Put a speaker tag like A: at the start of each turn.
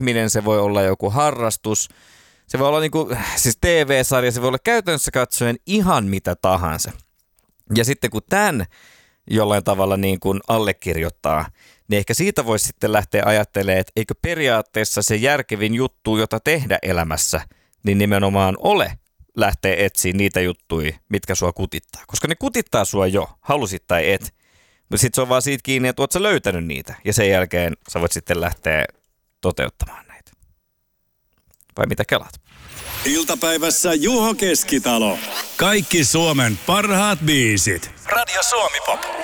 A: ihminen, se voi olla joku harrastus, se voi olla niinku, siis TV-sarja, se voi olla käytännössä katsoen ihan mitä tahansa. Ja sitten kun tämän jollain tavalla niin kuin allekirjoittaa, niin ehkä siitä voisi sitten lähteä ajattelemaan, että eikö periaatteessa se järkevin juttu, jota tehdä elämässä, niin nimenomaan ole lähteä etsiä niitä juttuja, mitkä sua kutittaa. Koska ne kutittaa sua jo, halusit tai et. Mutta sitten se on vaan siitä kiinni, että oot sä löytänyt niitä. Ja sen jälkeen sä voit sitten lähteä toteuttamaan näitä. Vai mitä kelaat?
B: Iltapäivässä Juho Keskitalo. Kaikki Suomen parhaat biisit. Radio Suomi Pop.